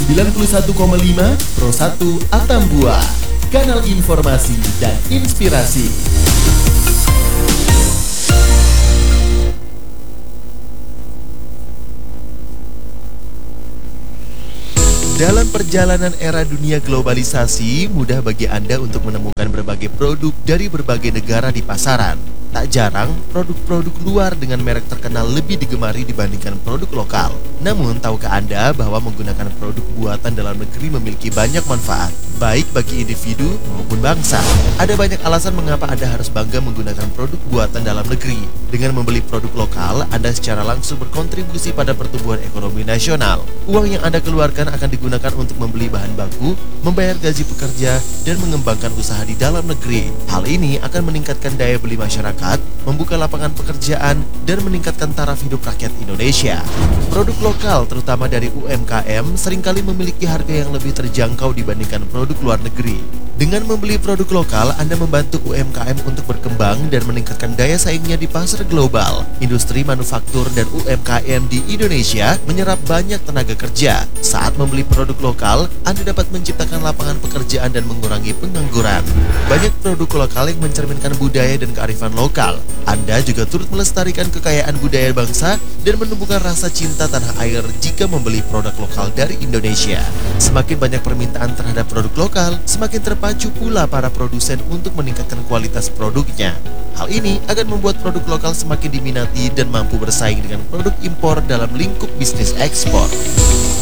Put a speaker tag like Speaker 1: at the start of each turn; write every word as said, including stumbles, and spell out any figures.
Speaker 1: sembilan puluh satu koma lima Pro satu Atambua, kanal informasi dan inspirasi. Dalam perjalanan era dunia globalisasi, mudah bagi Anda untuk menemukan berbagai produk dari berbagai negara di pasaran. Tak jarang, produk-produk luar dengan merek terkenal lebih digemari dibandingkan produk lokal. Namun, tahukah Anda bahwa menggunakan produk buatan dalam negeri memiliki banyak manfaat, baik bagi individu maupun bangsa? Ada banyak alasan mengapa Anda harus bangga menggunakan produk buatan dalam negeri. Dengan membeli produk lokal, Anda secara langsung berkontribusi pada pertumbuhan ekonomi nasional. Uang yang Anda keluarkan akan digunakan untuk membeli bahan baku, membayar gaji pekerja, dan mengembangkan usaha di dalam negeri. Hal ini akan meningkatkan daya beli masyarakat, membuka lapangan pekerjaan, dan meningkatkan taraf hidup rakyat Indonesia. Produk lokal, terutama dari U M K M, seringkali memiliki harga yang lebih terjangkau dibandingkan produk luar negeri. Dengan membeli produk lokal, Anda membantu U M K M untuk berkembang dan meningkatkan daya saingnya di pasar global. Industri manufaktur dan U M K M di Indonesia menyerap banyak tenaga kerja. Saat membeli produk lokal, Anda dapat menciptakan lapangan pekerjaan dan mengurangi pengangguran. Banyak produk lokal yang mencerminkan budaya dan kearifan lokal. Anda juga turut melestarikan kekayaan budaya bangsa dan menumbuhkan rasa cinta tanah air jika membeli produk lokal dari Indonesia. Semakin banyak permintaan terhadap produk lokal, semakin terpacu pula para produsen untuk meningkatkan kualitas produknya. Hal ini akan membuat produk lokal semakin diminati dan mampu bersaing dengan produk impor dalam lingkup bisnis ekspor.